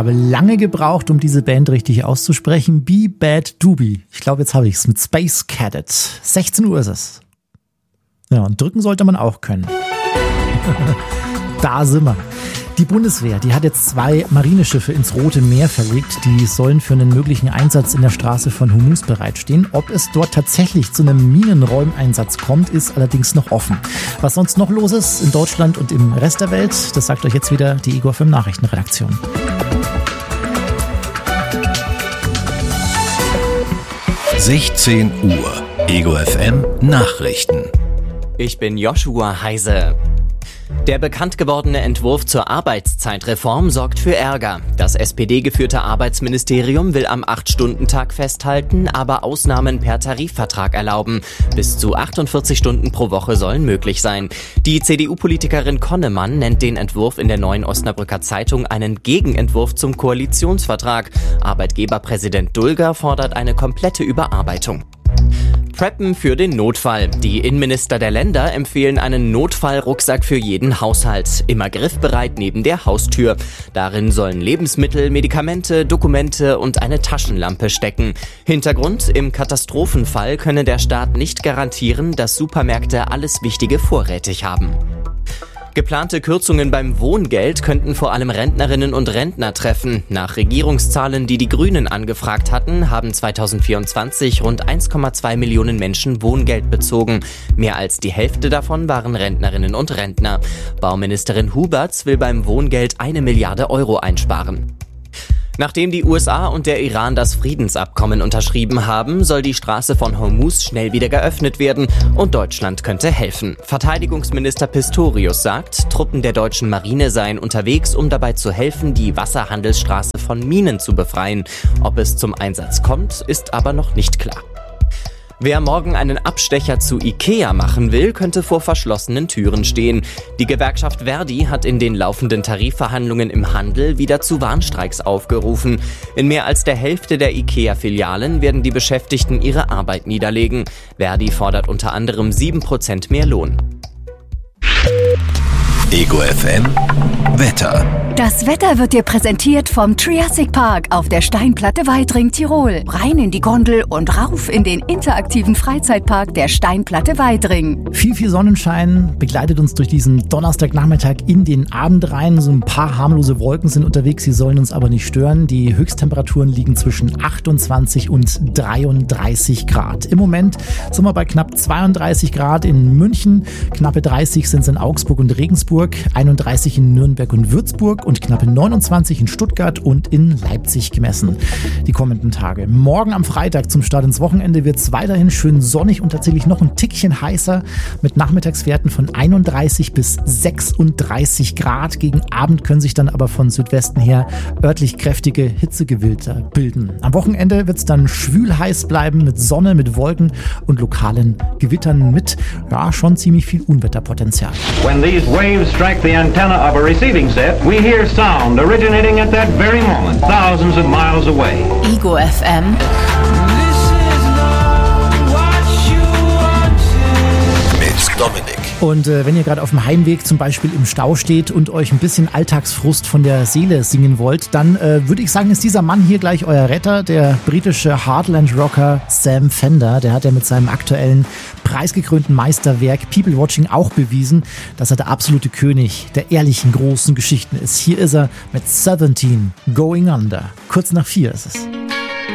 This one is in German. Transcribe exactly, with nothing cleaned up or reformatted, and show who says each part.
Speaker 1: habe lange gebraucht, um diese Band richtig auszusprechen. Be Bad Doobie. Ich glaube, jetzt habe ich es mit Space Cadet. sechzehn Uhr ist es. Ja, und drücken sollte man auch können. Da sind wir. Die Bundeswehr, die hat jetzt zwei Marineschiffe ins Rote Meer verlegt. Die sollen für einen möglichen Einsatz in der Straße von Hormuz bereitstehen. Ob es dort tatsächlich zu einem Minenräumeinsatz kommt, ist allerdings noch offen. Was sonst noch los ist in Deutschland und im Rest der Welt, das sagt euch jetzt wieder die Ego F M Nachrichtenredaktion.
Speaker 2: sechzehn Uhr. Ego F M Nachrichten.
Speaker 3: Ich bin Joshua Heise. Der bekannt gewordene Entwurf zur Arbeitszeitreform sorgt für Ärger. Das S P D-geführte Arbeitsministerium will am acht-Stunden-Tag festhalten, aber Ausnahmen per Tarifvertrag erlauben. Bis zu achtundvierzig Stunden pro Woche sollen möglich sein. Die C D U-Politikerin Konnemann nennt den Entwurf in der Neuen Osnabrücker Zeitung einen Gegenentwurf zum Koalitionsvertrag. Arbeitgeberpräsident Dulger fordert eine komplette Überarbeitung. Preppen für den Notfall. Die Innenminister der Länder empfehlen einen Notfallrucksack für jeden Haushalt. Immer griffbereit neben der Haustür. Darin sollen Lebensmittel, Medikamente, Dokumente und eine Taschenlampe stecken. Hintergrund: Im Katastrophenfall könne der Staat nicht garantieren, dass Supermärkte alles Wichtige vorrätig haben. Geplante Kürzungen beim Wohngeld könnten vor allem Rentnerinnen und Rentner treffen. Nach Regierungszahlen, die die Grünen angefragt hatten, haben zweitausendvierundzwanzig rund eins Komma zwei Millionen Menschen Wohngeld bezogen. Mehr als die Hälfte davon waren Rentnerinnen und Rentner. Bauministerin Huberts will beim Wohngeld eine Milliarde Euro einsparen. Nachdem die U S A und der Iran das Friedensabkommen unterschrieben haben, soll die Straße von Hormuz schnell wieder geöffnet werden und Deutschland könnte helfen. Verteidigungsminister Pistorius sagt, Truppen der deutschen Marine seien unterwegs, um dabei zu helfen, die Wasserhandelsstraße von Minen zu befreien. Ob es zum Einsatz kommt, ist aber noch nicht klar. Wer morgen einen Abstecher zu Ikea machen will, könnte vor verschlossenen Türen stehen. Die Gewerkschaft Verdi hat in den laufenden Tarifverhandlungen im Handel wieder zu Warnstreiks aufgerufen. In mehr als der Hälfte der Ikea-Filialen werden die Beschäftigten ihre Arbeit niederlegen. Verdi fordert unter anderem sieben Prozent mehr Lohn.
Speaker 2: Ego F M Wetter.
Speaker 4: Das Wetter wird dir präsentiert vom Triassic Park auf der Steinplatte Weitring, Tirol. Rein in die Gondel und rauf in den interaktiven Freizeitpark der Steinplatte Weitring.
Speaker 1: Viel, viel Sonnenschein begleitet uns durch diesen Donnerstagnachmittag in den Abend rein. So ein paar harmlose Wolken sind unterwegs, sie sollen uns aber nicht stören. Die Höchsttemperaturen liegen zwischen achtundzwanzig und dreiunddreißig Grad. Im Moment sind wir bei knapp zweiunddreißig Grad in München, knappe dreißig sind es in Augsburg und Regensburg, einunddreißig in Nürnberg und Würzburg und knappe neunundzwanzig in Stuttgart und in Leipzig gemessen. Die kommenden Tage. Morgen am Freitag zum Start ins Wochenende wird es weiterhin schön sonnig und tatsächlich noch ein Tickchen heißer mit Nachmittagswerten von einunddreißig bis sechsunddreißig Grad. Gegen Abend können sich dann aber von Südwesten her örtlich kräftige Hitzegewilder bilden. Am Wochenende wird es dann schwül heiß bleiben mit Sonne, mit Wolken und lokalen Gewittern mit ja schon ziemlich viel Unwetterpotenzial.
Speaker 5: When these waves strike the antenna of a receiving set, we hear sound originating at that very moment, thousands of miles away.
Speaker 4: Ego F M.
Speaker 2: Mit Dominik.
Speaker 1: Und äh, wenn ihr gerade auf dem Heimweg zum Beispiel im Stau steht und euch ein bisschen Alltagsfrust von der Seele singen wollt, dann äh, würde ich sagen, ist dieser Mann hier gleich euer Retter, der britische Heartland-Rocker Sam Fender. Der hat ja mit seinem aktuellen preisgekrönten Meisterwerk People Watching auch bewiesen, dass er der absolute König der ehrlichen großen Geschichten ist. Hier ist er mit siebzehn Going Under. Kurz nach vier ist es.